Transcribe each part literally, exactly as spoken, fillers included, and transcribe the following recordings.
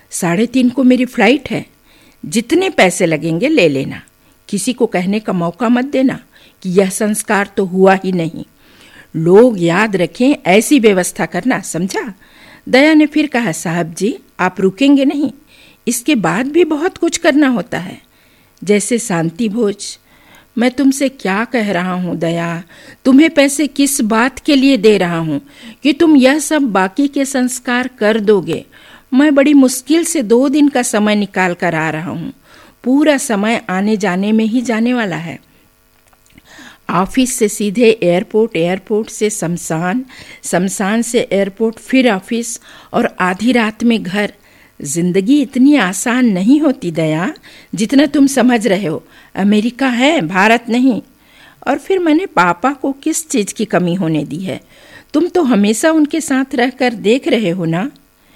साढ़े तीन को मेरी फ्लाइट है, जितने पैसे लगेंगे ले लेना, किसी को कहने का मौका मत देना कि यह संस्कार तो हुआ ही नहीं। लोग याद रखें ऐसी व्यवस्था करना, समझा? दया ने फिर कहा, साहब जी आप रुकेंगे नहीं, इसके बाद भी बहुत कुछ करना होता है, जैसे शांति भोज। मैं तुमसे क्या कह रहा हूँ दया, तुम्हें पैसे किस बात के लिए दे रहा हूँ कि तुम यह सब बाकी के संस्कार कर दोगे। मैं बड़ी मुश्किल से दो दिन का समय निकाल कर आ रहा हूँ, पूरा समय आने जाने में ही जाने वाला है। ऑफिस से सीधे एयरपोर्ट, एयरपोर्ट से शमशान, शमशान से एयरपोर्ट, फिर ऑफिस और आधी रात में घर। जिंदगी इतनी आसान नहीं होती दया, जितना तुम समझ रहे हो। अमेरिका है, भारत नहीं। और फिर मैंने पापा को किस चीज़ की कमी होने दी है? तुम तो हमेशा उनके साथ रहकर देख रहे हो ना।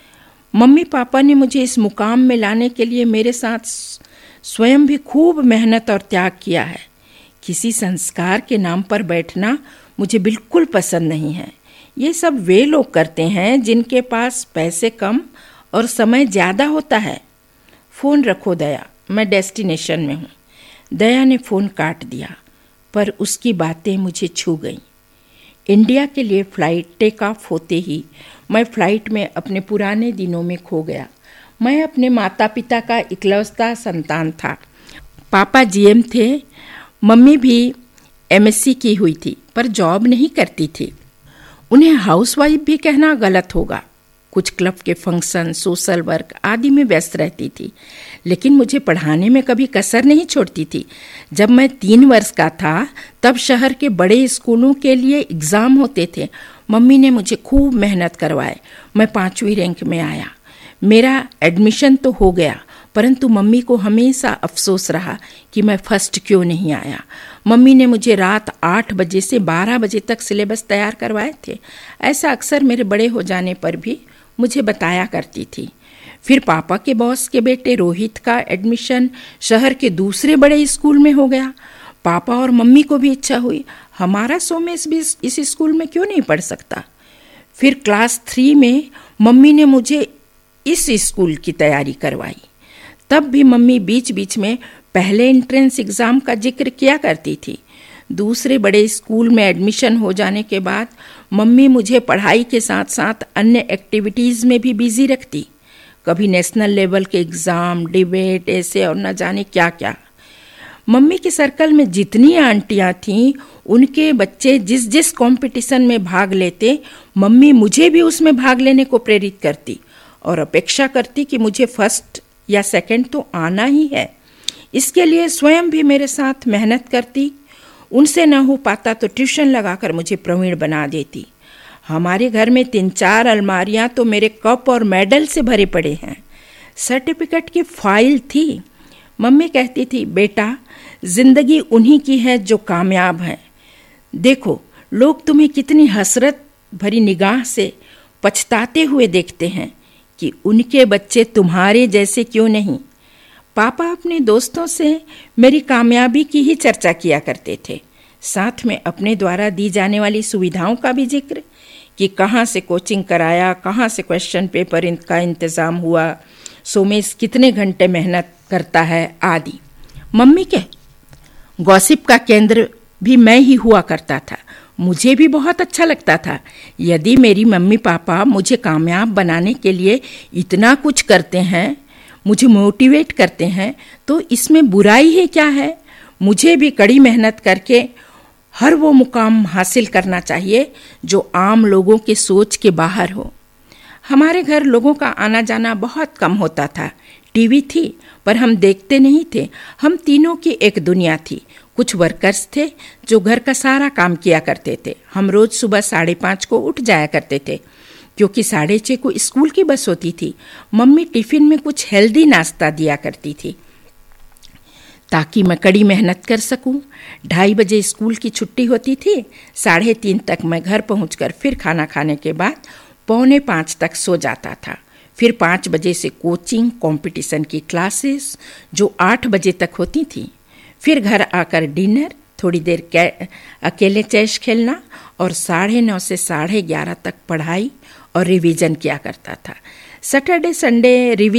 मम्मी पापा ने मुझे इस मुकाम में लाने के लिए मेरे साथ स्वयं भी खूब मेहनत और त्याग किया है। किसी संस्कार के नाम पर बैठना मुझे बिल्कुल पसंद नहीं है। ये सब वे लोग करते हैं जिनके पास पैसे कम और समय ज़्यादा होता है। फ़ोन रखो दया, मैं डेस्टिनेशन में हूँ। दया ने फ़ोन काट दिया, पर उसकी बातें मुझे छू गईं। इंडिया के लिए फ़्लाइट टेक ऑफ होते ही मैं फ़्लाइट में अपने पुराने दिनों में खो गया। मैं अपने माता पिता का इकलौता संतान था। पापा जीएम थे, मम्मी भी एमएससी की हुई थी, पर जॉब नहीं करती थी। उन्हें हाउसवाइफ भी कहना गलत होगा। कुछ क्लब के फंक्शन, सोशल वर्क आदि में व्यस्त रहती थी, लेकिन मुझे पढ़ाने में कभी कसर नहीं छोड़ती थी। जब मैं तीन वर्ष का था, तब शहर के बड़े स्कूलों के लिए एग्ज़ाम होते थे। मम्मी ने मुझे खूब मेहनत करवाए। मैं पाँचवीं रैंक में आया। मेरा एडमिशन तो हो गया, परंतु मम्मी को हमेशा अफसोस रहा कि मैं फर्स्ट क्यों नहीं आया। मम्मी ने मुझे रात आठ बजे से बारह बजे तक सिलेबस तैयार करवाए थे। ऐसा अक्सर मेरे बड़े हो जाने पर भी मुझे बताया करती थी। फिर पापा के बॉस के बेटे रोहित का एडमिशन शहर के दूसरे बड़े स्कूल में हो गया। पापा और मम्मी को भी इच्छा हुई, हमारा सोमेश भी इस स्कूल में क्यों नहीं पढ़ सकता। फिर क्लास थ्री में मम्मी ने मुझे इस स्कूल की तैयारी करवाई। तब भी मम्मी बीच बीच में पहले एंट्रेंस एग्ज़ाम का जिक्र किया करती थी। दूसरे बड़े स्कूल में एडमिशन हो जाने के बाद मम्मी मुझे पढ़ाई के साथ साथ अन्य एक्टिविटीज़ में भी बिजी रखती। कभी नेशनल लेवल के एग्ज़ाम, डिबेट, ऐसे और न जाने क्या क्या। मम्मी के सर्कल में जितनी आंटियां थीं, उनके बच्चे जिस जिस कंपटीशन में भाग लेते, मम्मी मुझे भी उसमें भाग लेने को प्रेरित करती और अपेक्षा करती कि मुझे फर्स्ट या सेकंड तो आना ही है। इसके लिए स्वयं भी मेरे साथ मेहनत करती। उनसे न हो पाता तो ट्यूशन लगाकर मुझे प्रवीण बना देती। हमारे घर में तीन चार अलमारियां तो मेरे कप और मेडल से भरे पड़े हैं। सर्टिफिकेट की फाइल थी। मम्मी कहती थी, बेटा जिंदगी उन्हीं की है जो कामयाब हैं। देखो लोग तुम्हें कितनी हसरत भरी निगाह से पछताते हुए देखते हैं कि उनके बच्चे तुम्हारे जैसे क्यों नहीं। पापा अपने दोस्तों से मेरी कामयाबी की ही चर्चा किया करते थे, साथ में अपने द्वारा दी जाने वाली सुविधाओं का भी जिक्र कि कहाँ से कोचिंग कराया, कहाँ से क्वेश्चन पेपर इनका इंतज़ाम हुआ, सोमेश कितने घंटे मेहनत करता है आदि। मम्मी के गॉसिप का केंद्र भी मैं ही हुआ करता था। मुझे भी बहुत अच्छा लगता था। यदि मेरी मम्मी पापा मुझे कामयाब बनाने के लिए इतना कुछ करते हैं, मुझे मोटिवेट करते हैं, तो इसमें बुराई है क्या है। मुझे भी कड़ी मेहनत करके हर वो मुकाम हासिल करना चाहिए जो आम लोगों के सोच के बाहर हो। हमारे घर लोगों का आना जाना बहुत कम होता था। टीवी थी पर हम देखते नहीं थे। हम तीनों की एक दुनिया थी। कुछ वर्कर्स थे जो घर का सारा काम किया करते थे। हम रोज सुबह साढ़े पाँच को उठ जाया करते थे, क्योंकि साढ़े छः को स्कूल की बस होती थी। मम्मी टिफ़िन में कुछ हेल्दी नाश्ता दिया करती थी ताकि मैं कड़ी मेहनत कर सकूं। ढाई बजे स्कूल की छुट्टी होती थी। साढ़े तीन तक मैं घर पहुंचकर फिर खाना खाने के बाद पौने पाँच तक सो जाता था। फिर पाँच बजे से कोचिंग, कंपटीशन की क्लासेस जो आठ बजे तक होती थी। फिर घर आकर डिनर, थोड़ी देर अकेले चेस खेलना और साढ़े नौ से साढ़े ग्यारह तक पढ़ाई और रिवीजन किया करता था। Saturday Sunday revision